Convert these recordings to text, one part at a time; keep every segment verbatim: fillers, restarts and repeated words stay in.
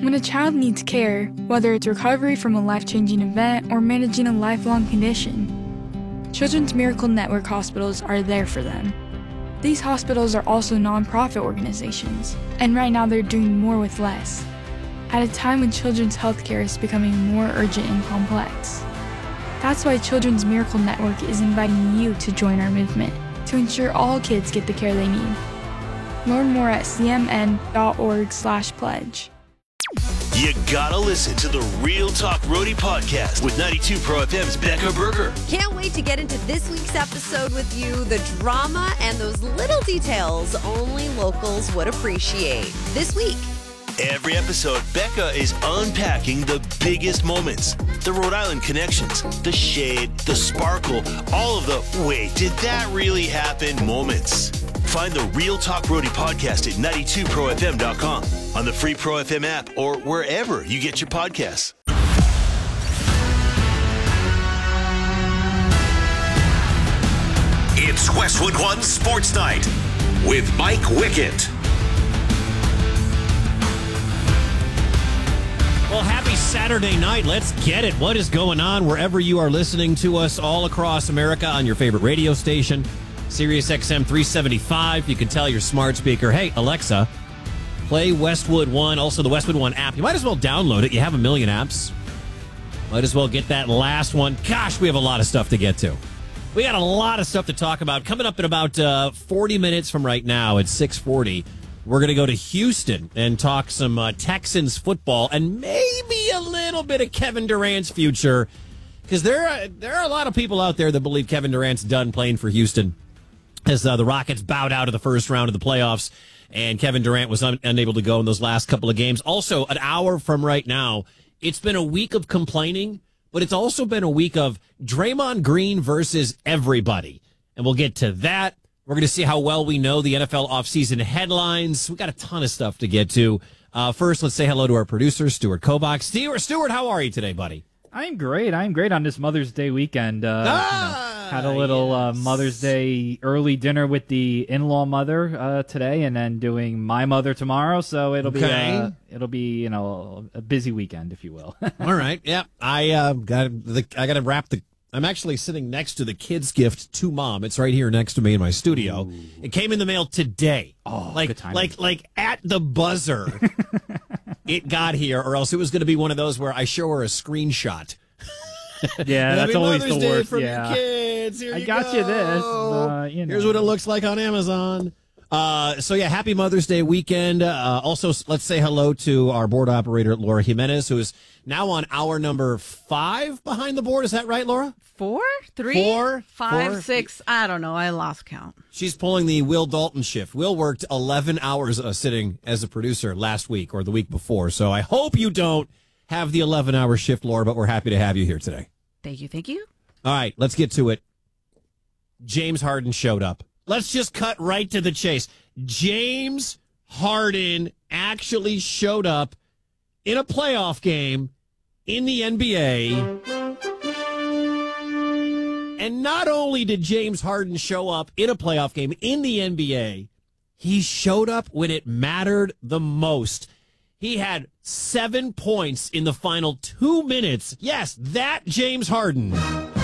When a child needs care, whether it's recovery from a life-changing event or managing a lifelong condition, Children's Miracle Network hospitals are there for them. These hospitals are also nonprofit organizations, and right now they're doing more with less, at a time when children's healthcare is becoming more urgent and complex. That's why Children's Miracle Network is inviting you to join our movement to ensure all kids get the care they need. Learn more at c m n dot org slash pledge. You gotta listen to the Real Talk Roadie podcast with ninety-two Pro F M's Becca Berger. Can't wait to get into this week's episode with you. The drama and those little details only locals would appreciate. This week. Every episode, Becca is unpacking the biggest moments. The Rhode Island connections, the shade, the sparkle, all of the wait, did that really happen moments. Find the Real Talk Roadie podcast at ninety-two pro f m dot com, on the free Pro F M app, or wherever you get your podcasts. It's Westwood One Sports Night with Mike Wickett. Well, happy Saturday night. Let's get it. What is going on wherever you are listening to us all across America on your favorite radio station, Sirius X M three seventy-five. You can tell your smart speaker, hey, Alexa, play Westwood One. Also, the Westwood One app. You might as well download it. You have a million apps. Might as well get that last one. Gosh, we have a lot of stuff to get to. We got a lot of stuff to talk about. Coming up in about uh, forty minutes from right now at six forty. We're going to go to Houston and talk some uh, Texans football and maybe a little bit of Kevin Durant's future, because there are, there are a lot of people out there that believe Kevin Durant's done playing for Houston as uh, the Rockets bowed out of the first round of the playoffs and Kevin Durant was un- unable to go in those last couple of games. Also, an hour from right now, it's been a week of complaining, but it's also been a week of Draymond Green versus everybody, and we'll get to that. We're going to see how well we know the N F L offseason headlines. We got a ton of stuff to get to. Uh, first, let's say hello to our producer, Stuart Kobach. Stuart, Stuart, how are you today, buddy? I'm great. I'm great on this Mother's Day weekend. Uh, ah, you know, had a little yes. uh, Mother's Day early dinner with the in-law mother uh, today, and then doing my mother tomorrow. So it'll okay. be uh, it'll be you know a busy weekend, if you will. All right. Yeah, I uh, got the I got to wrap the. I'm actually sitting next to the kids' gift to Mom. It's right here next to me in my studio. Ooh. It came in the mail today. Oh, like good timing. like like at the buzzer, it got here, or else it was going to be one of those where I show her a screenshot. Yeah, that's always Mother's the Day worst. from Yeah, your kids. Here I you got go. you this. Uh, you know. Here's what it looks like on Amazon. Uh, so yeah, happy Mother's Day weekend. Uh, also, let's say hello to our board operator, Laura Jimenez, who is now on hour number five behind the board. Is that right, Laura? Four? Three? Four? Five, Four? six? I don't know. I lost count. She's pulling the Will Dalton shift. Will worked eleven hours uh, sitting as a producer last week or the week before. So I hope you don't have the eleven-hour shift, Laura, but we're happy to have you here today. Thank you. Thank you. All right, let's get to it. James Harden showed up. Let's just cut right to the chase. James Harden actually showed up in a playoff game in the N B A. And not only did James Harden show up in a playoff game in the N B A, he showed up when it mattered the most. He had seven points in the final two minutes. Yes, that James Harden.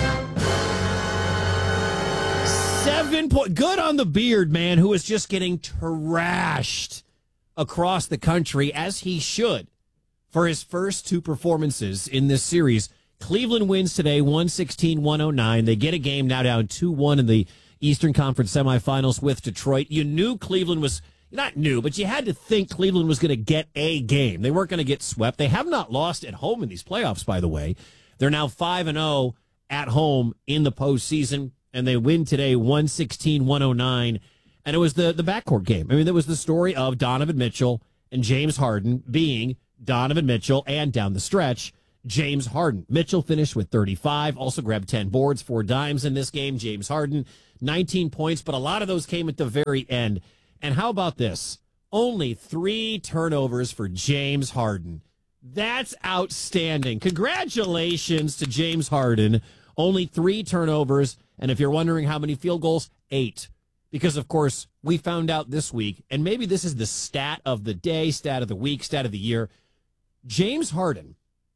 Seven points. Good on the beard, man, who is just getting trashed across the country, as he should, for his first two performances in this series. Cleveland wins today, one sixteen to one oh nine. They get a game now down two one in the Eastern Conference semifinals with Detroit. You knew Cleveland was, not new, but you had to think Cleveland was going to get a game. They weren't going to get swept. They have not lost at home in these playoffs, by the way. They're now five and oh at home in the postseason, and they win today one sixteen to one oh nine. And it was the, the backcourt game. I mean, there was the story of Donovan Mitchell and James Harden being Donovan Mitchell, and down the stretch, James Harden. Mitchell finished with thirty-five, also grabbed ten boards, four dimes in this game. James Harden, nineteen points, but a lot of those came at the very end. And how about this? Only three turnovers for James Harden. That's outstanding. Congratulations to James Harden. Only three turnovers. And if you're wondering how many field goals, eight. Because, of course, we found out this week, and maybe this is the stat of the day, stat of the week, stat of the year, James Harden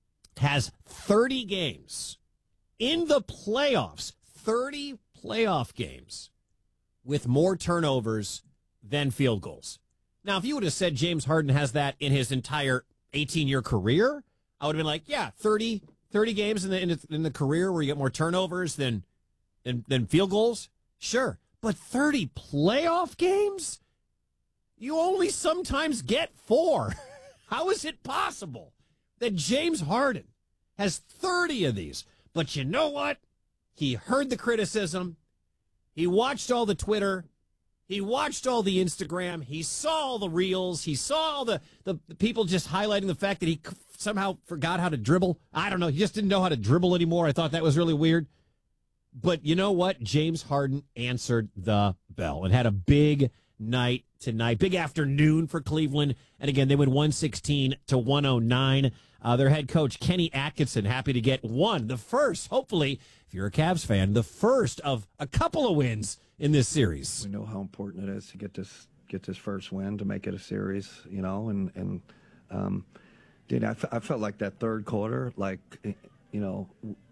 has thirty games in the playoffs, thirty playoff games with more turnovers than field goals. Now, if you would have said James Harden has that in his entire eighteen-year career, I would have been like, yeah, thirty, thirty games in the, in the in the career where you get more turnovers than, than than field goals. Sure, but thirty playoff games, you only sometimes get four. How is it possible that James Harden has thirty of these? But you know what? He heard the criticism. He watched all the Twitter. He watched all the Instagram. He saw all the reels. He saw all the, the, the people just highlighting the fact that he somehow forgot how to dribble. I don't know. He just didn't know how to dribble anymore. I thought that was really weird. But you know what? James Harden answered the bell and had a big night tonight. Big afternoon for Cleveland. And again, they win one sixteen to one oh nine. Uh, their head coach, Kenny Atkinson, happy to get one, the first, hopefully, if you're a Cavs fan, the first of a couple of wins in this series. We know how important it is to get this get this first win to make it a series, you know, and, and um, dude, I, f- I felt like that third quarter, like, you know,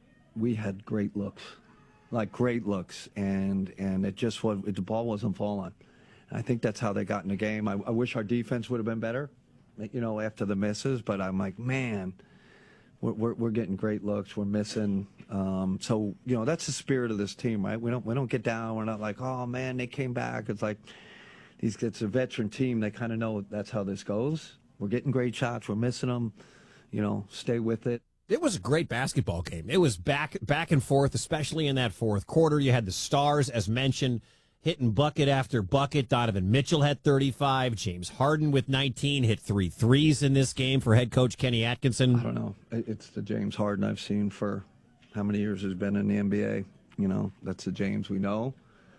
we had great looks, like great looks, and, and it just was, the ball wasn't falling. I think that's how they got in the game. I, I wish our defense would have been better, you know, after the misses, but I'm like, man, we're we're, we're getting great looks. We're missing. Um, so, you know, that's the spirit of this team, right? We don't we don't get down. We're not like, oh, man, they came back. It's like these it's a veteran team. They kind of know that's how this goes. We're getting great shots. We're missing them. You know, stay with it. It was a great basketball game. It was back back and forth, especially in that fourth quarter. You had the stars, as mentioned, hitting bucket after bucket. Donovan Mitchell had thirty-five. James Harden with nineteen, hit three threes in this game for head coach Kenny Atkinson. I don't know. It's the James Harden I've seen for how many years he's been in the N B A. You know, that's the James we know.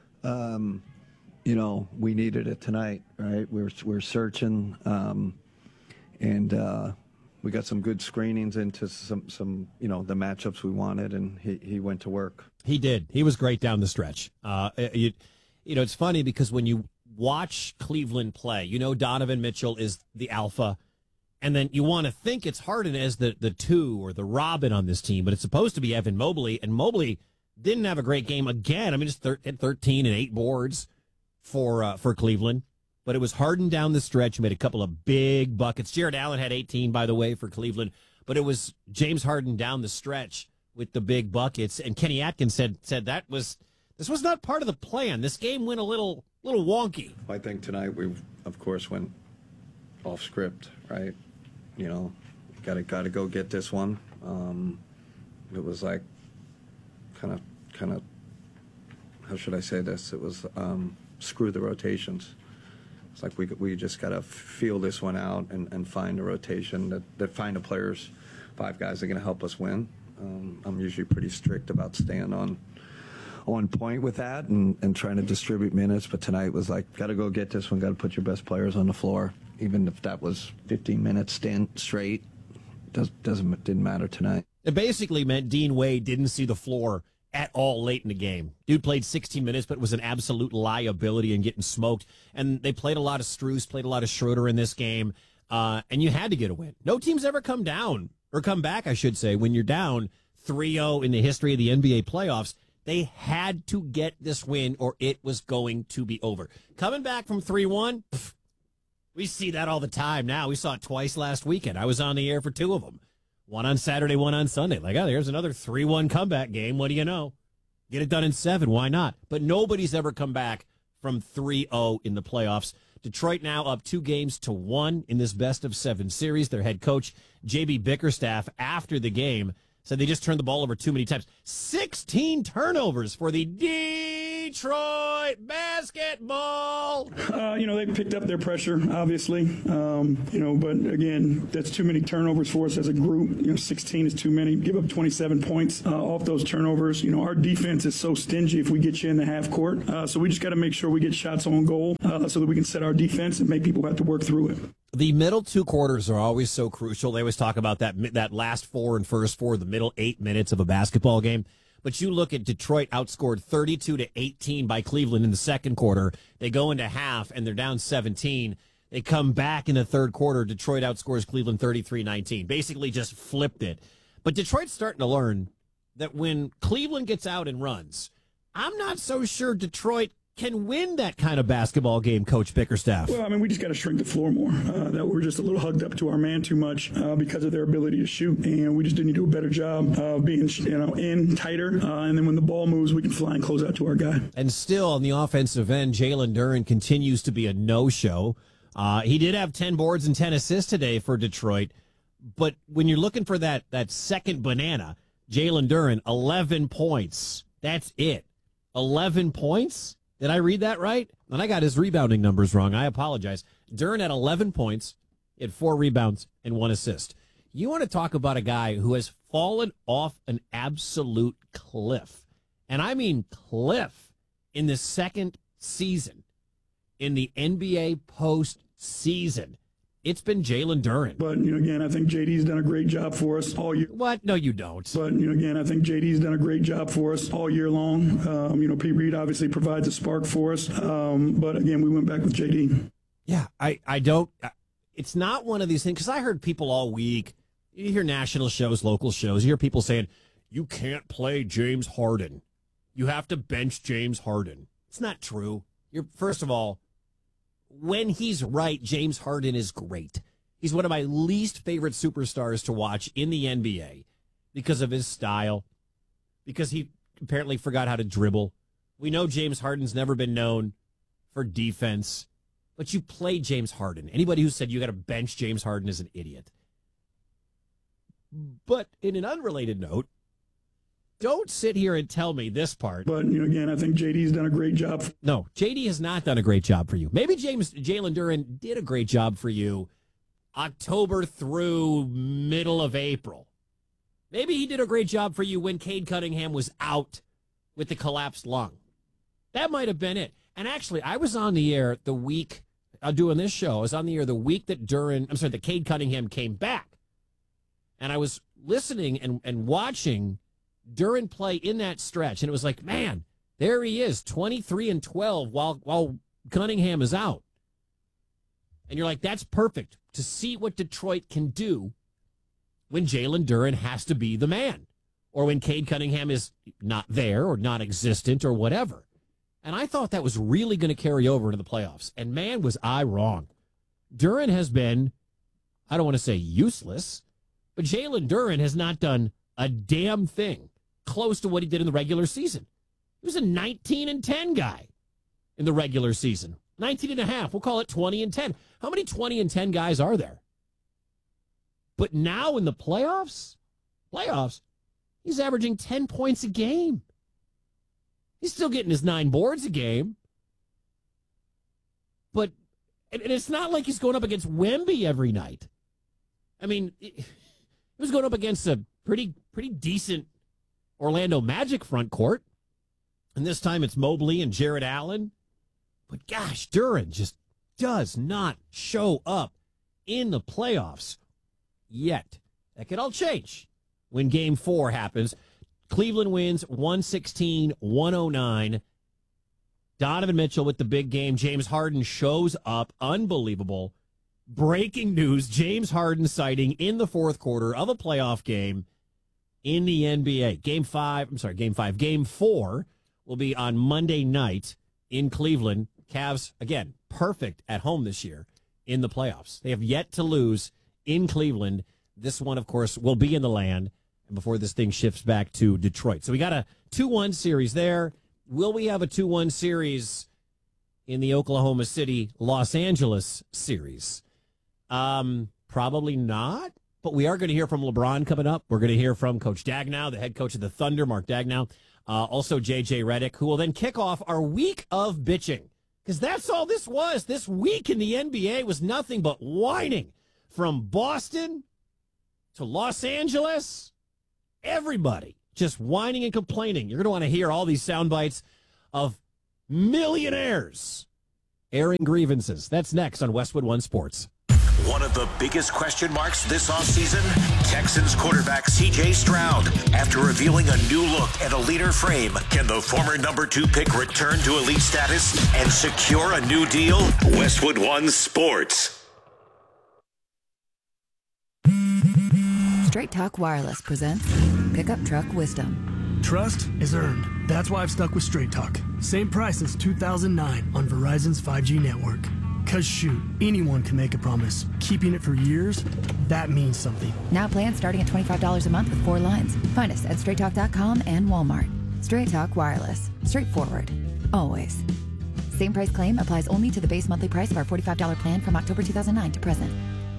Um, you know, we needed it tonight, right? We're, we're searching, um, and uh, we got some good screenings into some, some, you know, the matchups we wanted, and he, he went to work. He did. He was great down the stretch. Uh, you, you know, it's funny because when you watch Cleveland play, you know Donovan Mitchell is the alpha, and then you want to think it's Harden as the, the two or the Robin on this team, but it's supposed to be Evan Mobley, and Mobley didn't have a great game again. I mean, just thirteen and eight boards for uh, for Cleveland, but it was Harden down the stretch who made a couple of big buckets. Jared Allen had eighteen, by the way, for Cleveland, but it was James Harden down the stretch with the big buckets, and Kenny Atkins said said that was this was not part of the plan. This game went a little little wonky. I think tonight we, of course, went off script, right? You know, got to got to go get this one. Um, it was like kind of kind of how should I say this? It was um, screw the rotations. It's like we we just got to feel this one out and, and find a rotation that, that find the players, five guys that are going to help us win. Um, I'm usually pretty strict about staying on on point with that and, and trying to distribute minutes. But tonight was like, got to go get this one, got to put your best players on the floor. Even if that was fifteen minutes stand straight, does, doesn't didn't matter tonight. It basically meant Dean Wade didn't see the floor at all late in the game. Dude played sixteen minutes, but was an absolute liability and getting smoked. And they played a lot of Strus, played a lot of Schroeder in this game, uh, and you had to get a win. No team's ever come down, or come back, I should say, when you're down three oh in the history of the N B A playoffs. They had to get this win, or it was going to be over. Coming back from three one, we see that all the time now. We saw it twice last weekend. I was on the air for two of them. One on Saturday, one on Sunday. Like, oh, there's another three one comeback game. What do you know? Get it done in seven. Why not? But nobody's ever come back from three oh in the playoffs. Detroit now up two games to one in this best of seven series. Their head coach, J B Bickerstaff, after the game, said they just turned the ball over too many times. sixteen turnovers for the Detroit basketball. Uh, you know, they picked up their pressure, obviously. Um, you know, but again, that's too many turnovers for us as a group. You know, sixteen is too many. Give up twenty-seven points uh, off those turnovers. You know, our defense is so stingy if we get you in the half court. Uh, so we just got to make sure we get shots on goal uh, so that we can set our defense and make people have to work through it. The middle two quarters are always so crucial. They always talk about that that last four and first four, the middle eight minutes of a basketball game. But you look at Detroit outscored thirty-two to eighteen by Cleveland in the second quarter. They go into half and they're down seventeen. They come back in the third quarter. Detroit outscores Cleveland thirty-three nineteen. Basically just flipped it. But Detroit's starting to learn that when Cleveland gets out and runs, I'm not so sure Detroit can win that kind of basketball game, Coach Bickerstaff. Well, I mean, we just got to shrink the floor more. Uh, that we're just a little hugged up to our man too much uh, because of their ability to shoot, and we just didn't do a better job of being, you know, in tighter. Uh, and then when the ball moves, we can fly and close out to our guy. And still on the offensive end, Jalen Duren continues to be a no-show. Uh, he did have ten boards and ten assists today for Detroit, but when you're looking for that that second banana, Jalen Duren, eleven points. That's it. eleven points? Did I read that right? And I got his rebounding numbers wrong. I apologize. Duren had eleven points, he had four rebounds, and one assist. You want to talk about a guy who has fallen off an absolute cliff, and I mean cliff, in the second season, in the N B A postseason. It's been Jalen Duren. But, you know, again, I think J D's done a great job for us all year. What? No, you don't. But, you know, again, I think J D's done a great job for us all year long. Um, you know, Pete Reed obviously provides a spark for us. Um, but, again, we went back with J D. Yeah, I, I don't. It's not one of these things, because I heard people all week, you hear national shows, local shows, you hear people saying, you can't play James Harden. You have to bench James Harden. It's not true. You're, first of all, when he's right, James Harden is great. He's one of my least favorite superstars to watch in the N B A because of his style, because he apparently forgot how to dribble. We know James Harden's never been known for defense, but you play James Harden. Anybody who said you got to bench James Harden is an idiot. But in an unrelated note, don't sit here and tell me this part. But, you know, again, I think J D's done a great job. No, J D has not done a great job for you. Maybe James Jalen Duren did a great job for you October through middle of April. Maybe he did a great job for you when Cade Cunningham was out with the collapsed lung. That might have been it. And actually, I was on the air the week uh, doing this show. I was on the air the week that Duren, I'm sorry, that Cade Cunningham came back. And I was listening and, and watching Duren play in that stretch, and it was like, man, there he is, twenty-three and twelve while while Cunningham is out. And you're like, that's perfect to see what Detroit can do when Jalen Duren has to be the man, or when Cade Cunningham is not there or non-existent or whatever. And I thought that was really going to carry over into the playoffs. And man, was I wrong. Duren has been, I don't want to say useless, but Jalen Duren has not done a damn thing close to what he did in the regular season. He was a nineteen and ten guy in the regular season. nineteen and a half. We'll call it twenty and ten. How many twenty and ten guys are there? But now in the playoffs, playoffs, he's averaging ten points a game. He's still getting his nine boards a game. But and it's not like he's going up against Wemby every night. I mean, he was going up against a pretty pretty decent Orlando Magic front court. And this time it's Mobley and Jared Allen. But gosh, Duren just does not show up in the playoffs yet. That could all change when game four happens. Cleveland wins one sixteen one oh nine. Donovan Mitchell with the big game. James Harden shows up. Unbelievable. Breaking news, James Harden sighting in the fourth quarter of a playoff game in the N B A. Game five, I'm sorry, game five. Game four will be on Monday night in Cleveland. Cavs, again, perfect at home this year in the playoffs. They have yet to lose in Cleveland. This one, of course, will be in the land and before this thing shifts back to Detroit. So we got a two one series there. Will we have a two one series in the Oklahoma City, Los Angeles series? Um, probably not, but we are going to hear from LeBron coming up. We're going to hear from Coach Dagnow, the head coach of the Thunder, Mark Dagnow, uh, also J J Redick, who will then kick off our week of bitching, because that's all this was. This week in the N B A was nothing but whining from Boston to Los Angeles. Everybody just whining and complaining. You're going to want to hear all these sound bites of millionaires airing grievances. That's next on Westwood One Sports. One of the biggest question marks this offseason, Texans quarterback C J Stroud. After revealing a new look and a leaner frame, can the former number two pick return to elite status and secure a new deal? Westwood One Sports. Straight Talk Wireless presents Pickup Truck Wisdom. Trust is earned. That's why I've stuck with Straight Talk. Same price since two thousand nine on Verizon's five G network. Cause shoot, anyone can make a promise. Keeping it for years, that means something. Now plans starting at twenty-five dollars a month with four lines. Find us at straight talk dot com and Walmart. Straight Talk Wireless. Straightforward. Always. Same price claim applies only to the base monthly price of our forty-five dollars plan from October two thousand nine to present.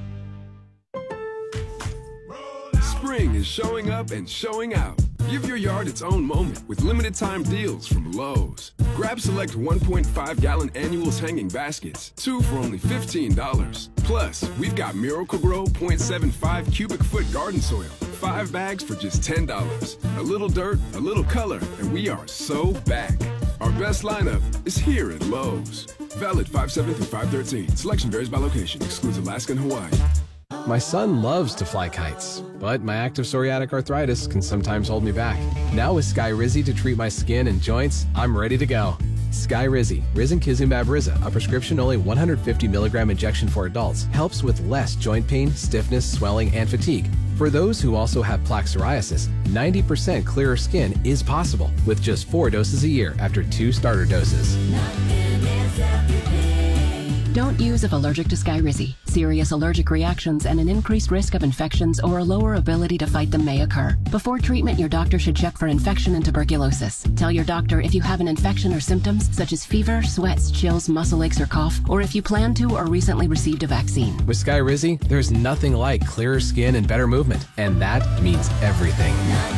Spring is showing up and showing out. Give your yard its own moment with limited time deals from Lowe's. Grab select one point five gallon annuals hanging baskets, two for only fifteen dollars. Plus, we've got Miracle-Gro point seven five cubic foot garden soil, five bags for just ten dollars. A little dirt, a little color, and we are so back. Our best lineup is here at Lowe's. Valid five seven through five thirteen. Selection varies by location. Excludes Alaska and Hawaii. My son loves to fly kites, but my active psoriatic arthritis can sometimes hold me back. Now with Skyrizi to treat my skin and joints, I'm ready to go. Skyrizi, Risankizumab Riza, a prescription-only one hundred fifty milligram injection for adults, helps with less joint pain, stiffness, swelling, and fatigue. For those who also have plaque psoriasis, ninety percent clearer skin is possible with just four doses a year after two starter doses. Don't use if allergic to Skyrizi. Serious allergic reactions and an increased risk of infections or a lower ability to fight them may occur. Before treatment, your doctor should check for infection and tuberculosis. Tell your doctor if you have an infection or symptoms such as fever, sweats, chills, muscle aches, or cough, or if you plan to or recently received a vaccine. With Skyrizi, there's nothing like clearer skin and better movement, and that means everything.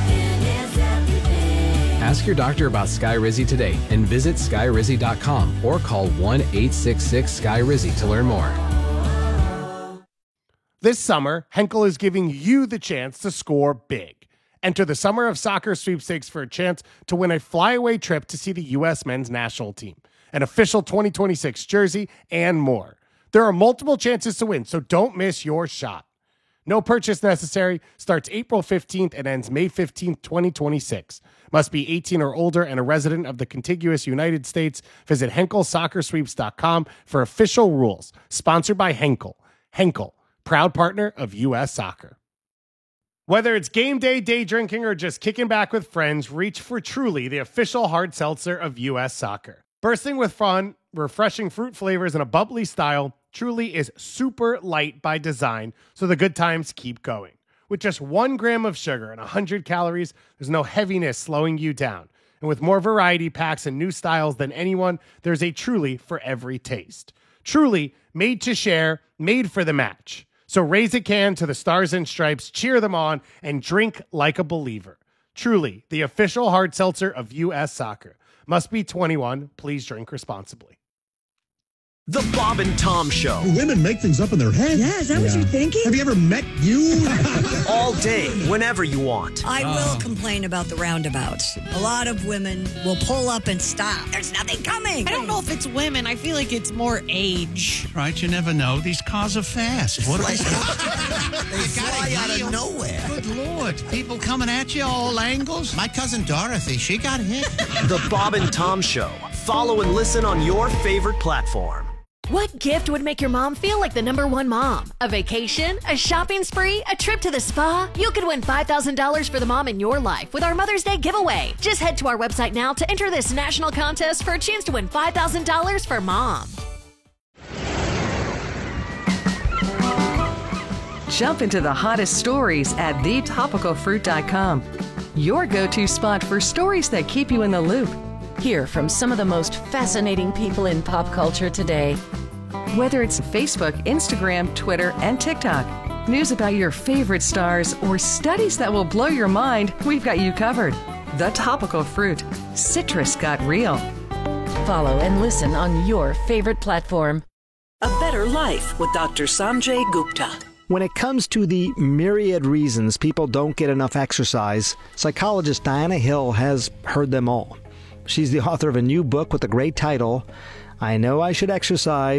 Ask your doctor about Skyrizi today and visit skyrizi dot com or call one eight six six Sky Rizzi to learn more. This summer, Henkel is giving you the chance to score big. Enter the Summer of Soccer sweepstakes for a chance to win a flyaway trip to see the U S men's national team, an official twenty twenty-six jersey, and more. There are multiple chances to win, so don't miss your shot. No purchase necessary. Starts April fifteenth and ends May fifteenth, twenty twenty-six. Must be eighteen or older and a resident of the contiguous United States. Visit henkel soccer sweeps dot com for official rules. Sponsored by Henkel. Henkel, proud partner of U S Soccer. Whether it's game day, day drinking, or just kicking back with friends, reach for Truly, the official hard seltzer of U S Soccer. Bursting with fun, refreshing fruit flavors, and a bubbly style, Truly is super light by design, so the good times keep going. With just one gram of sugar and one hundred calories, there's no heaviness slowing you down. And with more variety packs and new styles than anyone, there's a Truly for every taste. Truly, made to share, made for the match. So raise a can to the Stars and Stripes, cheer them on, and drink like a believer. Truly, the official hard seltzer of U S Soccer. Must be twenty-one. Please drink responsibly. The Bob and Tom Show. Women make things up in their head. Yeah, is that yeah. what you're thinking? Have you ever met you? All day, whenever you want. I oh. will complain about the roundabouts. A lot of women will pull up and stop. There's nothing coming. I don't know if it's women. I feel like it's more age. Right, you never know. These cars are fast. What like, they fly out of nowhere. Good Lord. People coming at you all angles. My cousin Dorothy, she got hit. The Bob and Tom Show. Follow and listen on your favorite platform. What gift would make your mom feel like the number one mom? A vacation? A shopping spree? A trip to the spa? You could win five thousand dollars for the mom in your life with our Mother's Day giveaway. Just head to our website now to enter this national contest for a chance to win five thousand dollars for mom. Jump into the hottest stories at the topical fruit dot com. Your go-to spot for stories that keep you in the loop. Hear from some of the most fascinating people in pop culture today. Whether it's Facebook, Instagram, Twitter, and TikTok, news about your favorite stars, or studies that will blow your mind, we've got you covered. The Topical Fruit. Citrus got real. Follow and listen on your favorite platform. A Better Life with Doctor Sanjay Gupta. When it comes to the myriad reasons people don't get enough exercise, psychologist Diana Hill has heard them all. She's the author of a new book with a great title, I Know I Should Exercise.